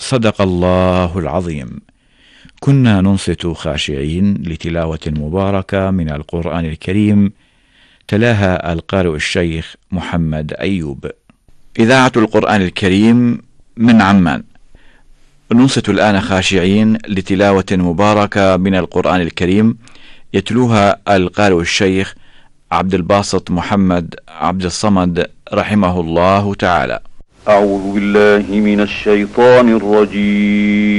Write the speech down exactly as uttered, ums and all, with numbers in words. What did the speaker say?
صدق الله العظيم. كنا ننصت خاشعين لتلاوة مباركة من القرآن الكريم، تلاها القارئ الشيخ محمد أيوب. إذاعة القرآن الكريم من عمان. ننصت الآن خاشعين لتلاوة مباركة من القرآن الكريم، يتلوها القارئ الشيخ عبد الباسط محمد عبد الصمد رحمه الله تعالى. أعوذ بالله من الشيطان الرجيم.